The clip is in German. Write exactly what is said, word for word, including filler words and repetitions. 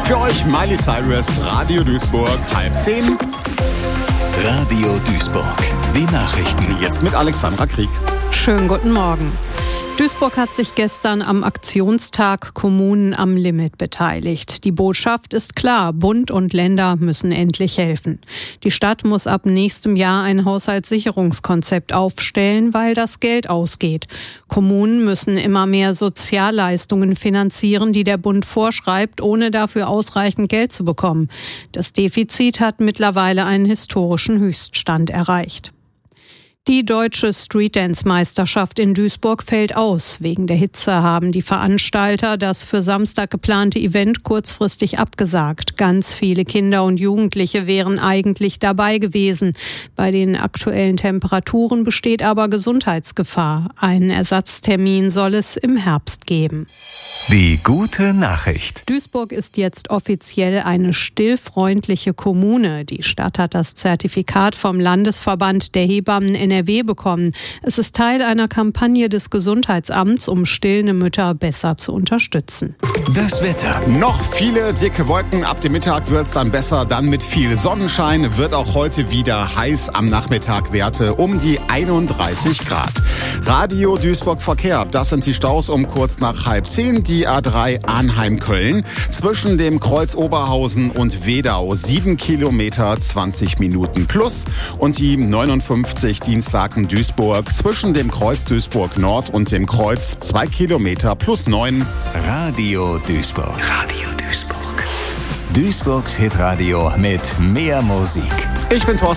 Für euch Miley Cyrus, Radio Duisburg, halb zehn. Radio Duisburg, die Nachrichten. Jetzt mit Alexandra Krieg. Schönen guten Morgen. Duisburg hat sich gestern am Aktionstag Kommunen am Limit beteiligt. Die Botschaft ist klar, Bund und Länder müssen endlich helfen. Die Stadt muss ab nächstem Jahr ein Haushaltssicherungskonzept aufstellen, weil das Geld ausgeht. Kommunen müssen immer mehr Sozialleistungen finanzieren, die der Bund vorschreibt, ohne dafür ausreichend Geld zu bekommen. Das Defizit hat mittlerweile einen historischen Höchststand erreicht. Die deutsche Streetdance-Meisterschaft in Duisburg fällt aus. Wegen der Hitze haben die Veranstalter das für Samstag geplante Event kurzfristig abgesagt. Ganz viele Kinder und Jugendliche wären eigentlich dabei gewesen. Bei den aktuellen Temperaturen besteht aber Gesundheitsgefahr. Einen Ersatztermin soll es im Herbst geben. Die gute Nachricht. Duisburg ist jetzt offiziell eine stillfreundliche Kommune. Die Stadt hat das Zertifikat vom Landesverband der Hebammen N R W bekommen. Es ist Teil einer Kampagne des Gesundheitsamts, um stillende Mütter besser zu unterstützen. Das Wetter. Noch viele dicke Wolken. Ab dem Mittag wird es dann besser. Dann mit viel Sonnenschein. Wird auch heute wieder heiß. Am Nachmittag Werte um die einunddreißig Grad. Radio Duisburg Verkehr. Das sind die Staus um kurz nach halb zehn. Die A drei Arnheim-Köln. Zwischen dem Kreuz Oberhausen und Wedau. sieben Kilometer, zwanzig Minuten plus. Und die neunundfünfzig Dienstlaken Duisburg. Zwischen dem Kreuz Duisburg Nord und dem Kreuz zwei Kilometer plus neun. Radio Duisburg. Radio Duisburg. Duisburgs Hitradio mit mehr Musik. Ich bin Thorsten.